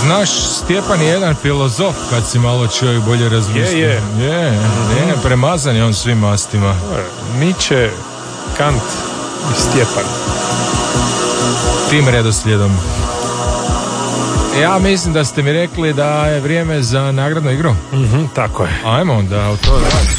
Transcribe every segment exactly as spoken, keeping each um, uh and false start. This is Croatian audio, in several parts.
znaš, Stjepan je jedan filozof kad si malo čovjek bolje razmislio. Je, je. Je, je, premazan je on svim mastima. Nietzsche, Kant i Stjepan. Tim redoslijedom. Ja mislim da ste mi rekli da je vrijeme za nagradnu igru. Mm-hmm, tako je. Ajmo onda, u to radi.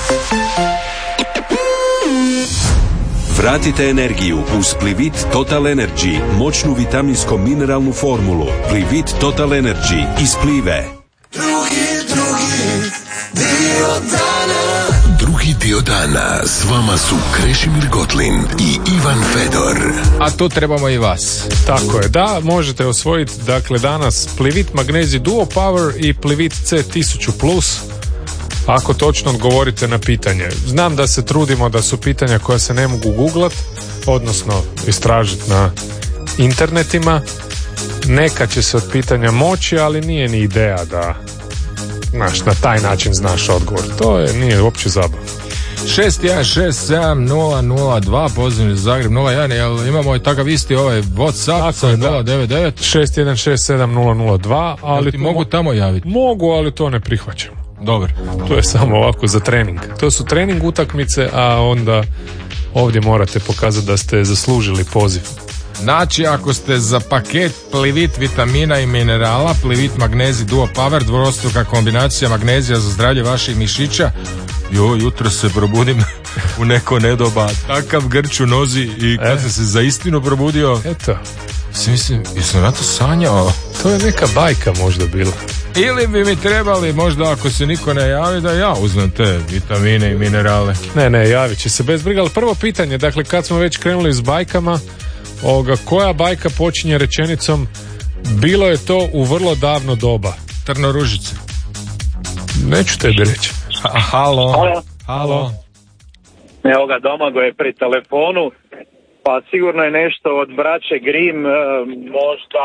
Vratite energiju uz Plivit Total Energy, moćnu vitaminsko-mineralnu formulu. Plivit Total Energy iz Plive. Drugi, drugi dio dana. Drugi dio dana s vama su Krešimir Gotlin i Ivan Fedor. A tu trebamo i vas. Tako je, da, možete osvojiti dakle danas Plivit Magnezi Duo Power i Plivit C tisuću plus. Ako točno odgovorite na pitanje. Znam da se trudimo da su pitanja koja se ne mogu googlat, odnosno istražiti na internetima. Neka će se od pitanja moći, ali nije ni ideja da znaš, na taj način znaš odgovor. To je, nije uopće zabavno. šest jedan šest sedam nula nula dva, poziv za Zagreb nula jedan, jel imamo i takav isti ovaj WhatsApp sa nula devet devet šest jedan šest sedam nula nula dva, ali ti mogu tamo javiti? Mogu, ali to ne prihvaćam. Dobro. To je samo ovako za trening. To su trening utakmice, a onda ovdje morate pokazati da ste zaslužili poziv. Znači, ako ste za paket Plivit vitamina i minerala, Plivit Magnezi Duo Power, dvostruka kombinacija magnezija za zdravlje vaših mišića, jo, jutro se probudim u neko nedoba, takav grč u nozi i kad e. sam se za istinu probudio, eto, si mislim, jesam ja to sanjao? To je neka bajka možda bila. Ili bi mi trebali, možda ako se niko ne javi, da ja uzmem te vitamine i minerale. Ne, ne, javit će se bez briga, ali prvo pitanje, dakle, kad smo već krenuli s bajkama, ovoga, koja bajka počinje rečenicom bilo je to u vrlo davno doba? Trnoružice. Neću tebi reći. Ha, halo. Halo. Halo. Evo ga, Domagoj je pri telefonu, pa sigurno je nešto od braće Grimm, možda,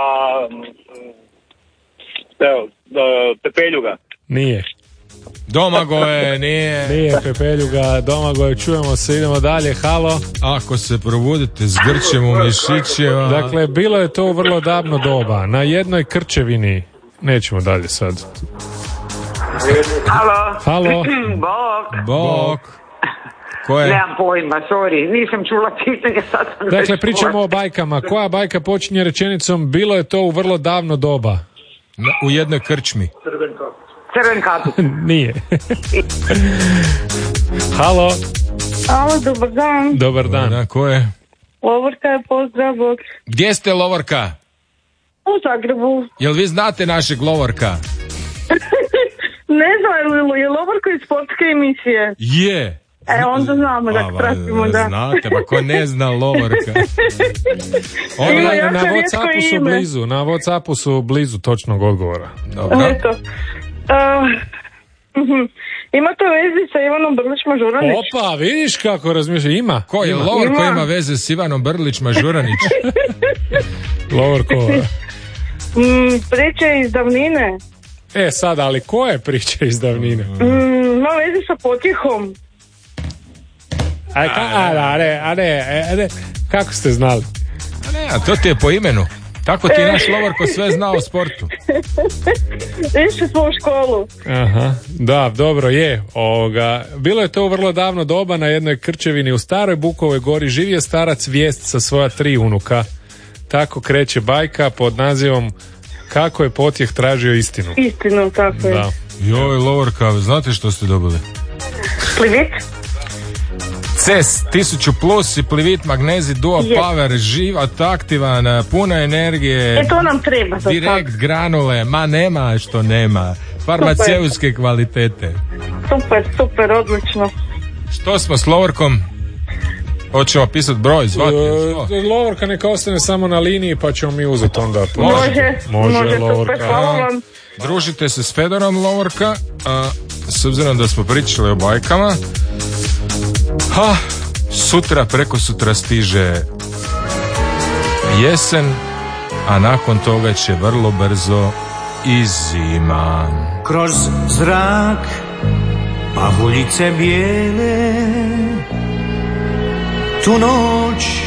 evo, Pepeljuga. Nije. Domagoje, nije. Nije Pepeljuga, Domagoje, čujemo se, idemo dalje, halo. Ako se probudite s grčem u mišićima. Dakle, bilo je to u vrlo davno doba, na jednoj krčevini, nećemo dalje sad. Halo. Halo. Bog. Bog. Ko je? Nemam pojma, sorry, nisam čula pitanje, sad sam Dakle, pričamo o bajkama. Koja bajka počinje rečenicom bilo je to u vrlo davno doba? Na, u jednoj krčmi. Crven kaput. Nije. Halo. Halo, dobar dan. Dobar dan. Da, ko je? Lovorka je, pozdrav, Bog. Gdje ste, Lovorka? U Zagrebu. Jel vi znate našeg Lovorka? Ne znam, je Lovorka iz sportske emisije? Je. E, onda znamo da pratimo, da. Znate, pa ko ne zna Lovorka? Ono, na, na Whatsappu su blizu, na Whatsappu su blizu točnog odgovora. Dobro. Eto. Uh, uh-huh. Ima to veze sa Ivanom Brlić-Mažuranić? Opa, vidiš kako razmišlja, ima. Ko je ima. Lovor ima. ko ima veze s Ivanom Brlić-Mažuranić? Lovor ko? Mm, priče iz davnine. E, sad, ali ko je priča iz davnine? Mm, ima veze sa potjehom. A, ka, a, a, ne, a, ne, a ne, kako ste znali? A ne, a to ti je po imenu. Tako ti je naš Lovorko sve zna o sportu. Išli smo u školu. Aha, da, dobro je. Ovoga, bilo je to u vrlo davno doba na jednoj krčevini u Staroj Bukovoj gori živio starac Vijest sa svoja tri unuka. Tako kreće bajka pod nazivom Kako je potjeh tražio istinu. Istinu, tako je. Da. Joj, Lovorka, znate što ste dobili? Plivit? C E S tisuću plus i Plivit Magnezi Duo Je. Power, živat, aktivan, puna energije. E, to nam treba za direkt sad. granule, ma nema što nema. Farmaceutske kvalitete. Super, super, odlično. Što smo s Lovorkom? Hoćemo pisati broj, zvati? E, Lovorka neka ostane samo na liniji pa ćemo mi uzeti onda. Može, može, može Lovorka. super, hvala vam. Družite se s Fedorom, Lovorka, a s obzirom da smo pričali o bajkama, ha, sutra, preko sutra stiže jesen, a nakon toga će vrlo brzo i zima. Kroz zrak pahuljice bijele tu noć